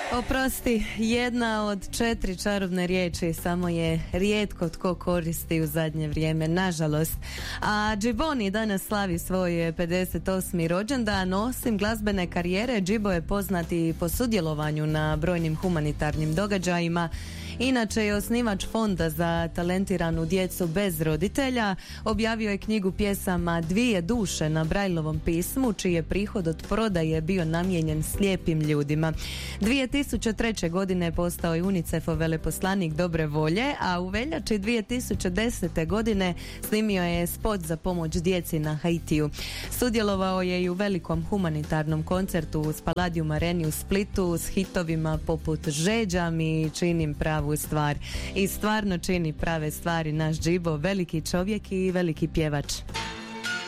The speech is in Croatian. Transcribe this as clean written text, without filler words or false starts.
Oprosti, jedna od 4 čarobne riječi samo je rijetko tko koristi u zadnje vrijeme, nažalost. A Džiboni danas slavi svoj 58. rođendan. Osim glazbene karijere, Džibo je poznat i po sudjelovanju na brojnim humanitarnim događajima. Inače je osnivač fonda za talentiranu djecu bez roditelja. Objavio je knjigu pjesama Dvije duše na Brajlovom pismu, čiji je prihod od prodaje bio namijenjen slijepim ljudima. 2003. godine postao je UNICEF-ov veleposlanik dobre volje, a u veljači 2010. godine snimio je spot za pomoć djeci na Haitiju. Sudjelovao je i u velikom humanitarnom koncertu u Palladium Areni u Splitu s hitovima poput Žeđam i Činim pravu stvar. I stvarno čini prave stvari naš Džibo, veliki čovjek i veliki pjevač.